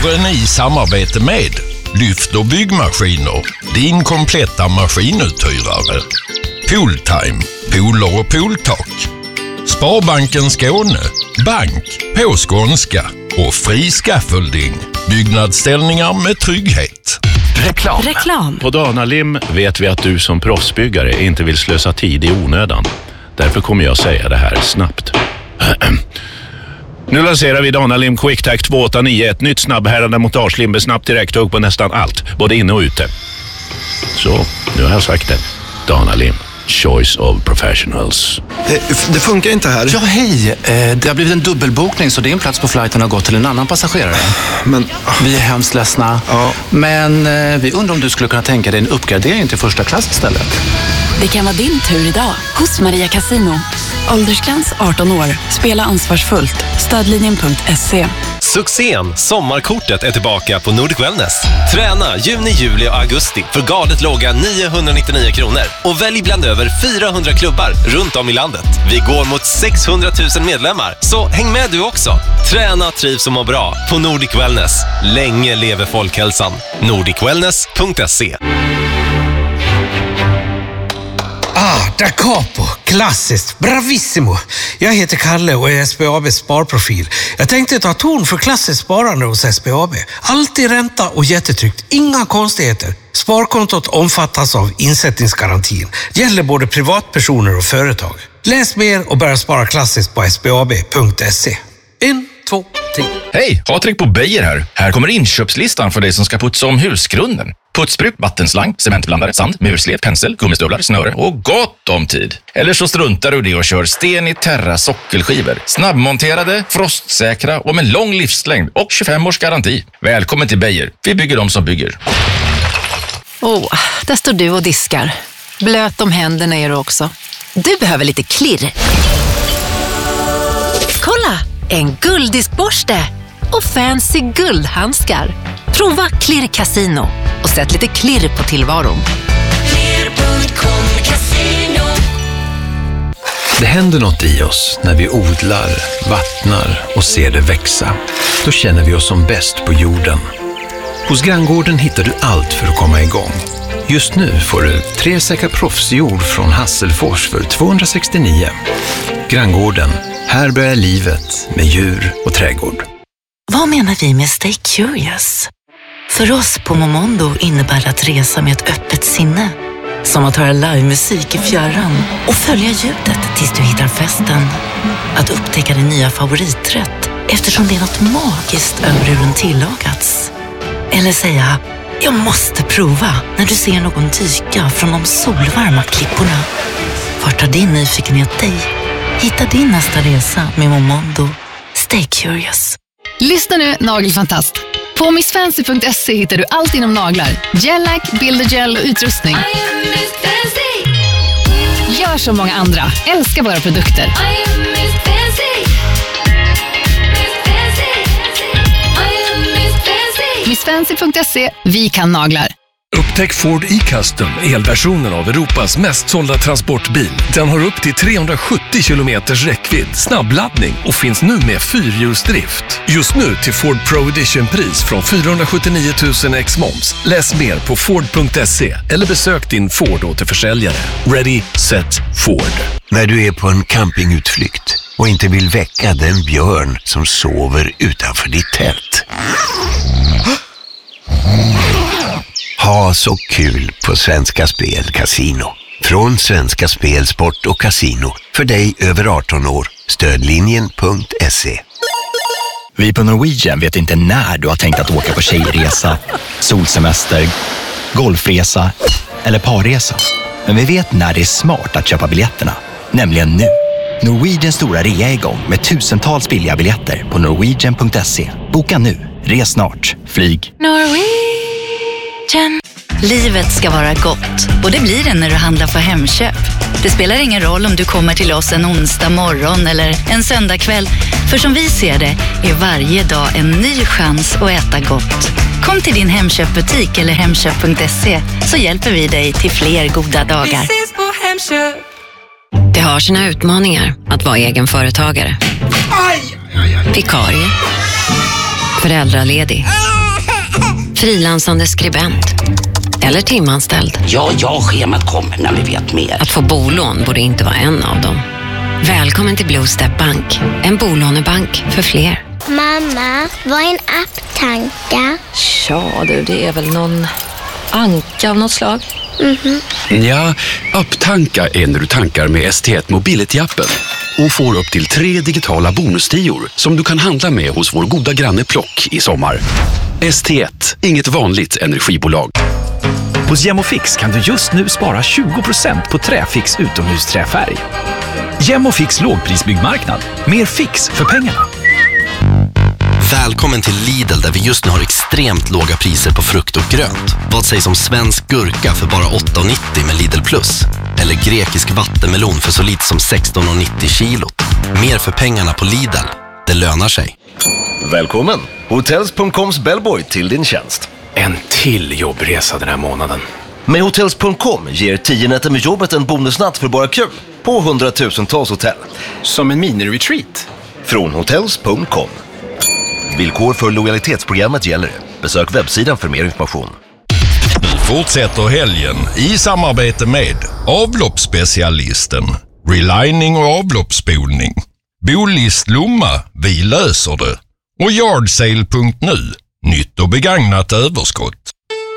Våren i samarbete med Lyft och byggmaskiner, din kompletta maskinuthyrare. Pooltime, pooler och pooltak. Sparbanken Skåne, bank på skånska. Och Fri Scaffolding, byggnadsställningar med trygghet. Reklam. På Dana-Lim vet vi att du som proffsbyggare inte vill slösa tid i onödan. Därför kommer jag säga det här snabbt. Nu lanserar vi Dana-Lim QuickTac 289, ett nytt snabbhärande montagelim med snabbt direkthugg på nästan allt, både inne och ute. Så, nu har jag sagt det. Dana-Lim, choice of professionals. Det funkar inte här. Ja, hej. Det har blivit en dubbelbokning så din plats på flighten har gått till en annan passagerare. Men vi är hemskt ledsna. Ja. Men vi undrar om du skulle kunna tänka dig en uppgradering till första klass istället. Det kan vara din tur idag hos Maria Casino. Åldersgräns 18 år. Spela ansvarsfullt. Stödlinjen.se. Succén Sommarkortet är tillbaka på Nordic Wellness. Träna juni, juli och augusti för galet låga 999 kronor. Och välj bland över 400 klubbar runt om i landet. Vi går mot 600 000 medlemmar, så häng med du också. Träna, trivs och må bra på Nordic Wellness. Länge lever folkhälsan. nordicwellness.se. Da capo, klassiskt, bravissimo. Jag heter Kalle och är SBABs sparprofil. Jag tänkte ta ton för klassiskt sparande hos SBAB. Alltid ränta och jättetryggt, inga konstigheter. Sparkontot omfattas av insättningsgarantin. Gäller både privatpersoner och företag. Läs mer och börja spara klassiskt på sbab.se. 1, 2, 3. Hej, Patrik på Beijer här. Här kommer inköpslistan för dig som ska putsa om husgrunden. Putsbruk, vattenslang, cementblandare, sand, murslet, pensel, gummistövlar, snöre och gott om tid. Eller så struntar du det och kör sten i Terra sockelskivor. Snabbmonterade, frostsäkra och med lång livslängd och 25 års garanti. Välkommen till Beijer. Vi bygger dem som bygger. Där står du och diskar. Blöt om händerna är du också. Du behöver lite klirr. Kolla! En gulddiskborste och fancy guldhandskar. Prova Klirr Casino och sätt lite klirr på tillvaron. Klirr.com Casino. Det händer något i oss när vi odlar, vattnar och ser det växa. Då känner vi oss som bäst på jorden. Hos Granngården hittar du allt för att komma igång. Just nu får du 3 säckar proffsjord från Hasselfors för 269. Granngården, här börjar livet med djur och trädgård. Vad menar vi med Stay Curious? För oss på Momondo innebär det att resa med ett öppet sinne. Som att höra livemusik i fjärran och följa ljudet tills du hittar festen. Att upptäcka din nya favoriträtt eftersom det är något magiskt över hur den tillagats. Eller säga, jag måste prova när du ser någon dyka från de solvarma klipporna. Vart tar din nyfikenhet dig? Hitta din nästa resa med Momondo. Stay Curious. Lyssna nu, nagelfantast. På missfancy.se hittar du allt inom naglar. Gellack, bildergel och utrustning. Gör som många andra. Älskar våra produkter. Missfancy.se. Vi kan naglar. Upptäck Ford e-Custom, elversionen av Europas mest sålda transportbil. Den har upp till 370 kilometers räckvidd, snabbladdning och finns nu med fyrhjulsdrift. Just nu till Ford Pro Edition-pris från 479 000 ex-moms. Läs mer på Ford.se eller besök din Ford-återförsäljare. Ready, set, Ford. När du är på en campingutflykt och inte vill väcka den björn som sover utanför ditt tält. Ha så kul på Svenska Spel Casino. Från Svenska Spel, Sport och Casino. För dig över 18 år. Stödlinjen.se. Vi på Norwegian vet inte när du har tänkt att åka på tjejresa, solsemester, golfresa eller parresa. Men vi vet när det är smart att köpa biljetterna. Nämligen nu. Norwegians stora rea är igång med tusentals billiga biljetter på norwegian.se. Boka nu. Res snart. Flyg. Norwegian. Livet ska vara gott och det blir det när du handlar på Hemköp. Det spelar ingen roll om du kommer till oss en onsdag morgon eller en söndag kväll. För som vi ser det är varje dag en ny chans att äta gott. Kom till din Hemköpbutik eller hemköp.se så hjälper vi dig till fler goda dagar. Vi ses på Hemköp. Det har sina utmaningar att vara egen företagare. Vikarie. Föräldraledig. Frilansande skribent. Eller timanställd. Ja, schemat kommer när vi vet mer. Att få bolån borde inte vara en av dem. Välkommen till Blue Step Bank. En bolånebank för fler. Mamma, vad är en apptanka? Ja du, det är väl någon anka av något slag. Ja, apptanka är när du tankar med ST1 Mobility-appen och får upp till 3 digitala bonustior som du kan handla med hos vår goda granne Plock i sommar. ST1, inget vanligt energibolag. Hos Gemofix kan du just nu spara 20% på Träfix utomhusträfärg. Gemofix lågprisbyggmarknad. Mer fix för pengarna. Välkommen till Lidl där vi just nu har extremt låga priser på frukt och grönt. Vad sägs om svensk gurka för bara 8,90 med Lidl Plus? Eller grekisk vattenmelon för så lite som 16,90 kilot. Mer för pengarna på Lidl. Det lönar sig. Välkommen! Hotels.coms bellboy till din tjänst. En till jobbresa den här månaden. Med Hotels.com ger 10 nätter med jobbet en bonusnatt för bara kul på 100,000-tals hotell. Som en mini-retreat. Från Hotels.com. Villkor för lojalitetsprogrammet gäller. Besök webbsidan för mer information. Nu fortsätter helgen i samarbete med avloppsspecialisten, relining och avloppsspolning, Bolist Lomma, vi löser det, och Yardsale.nu, nytt och begagnat överskott.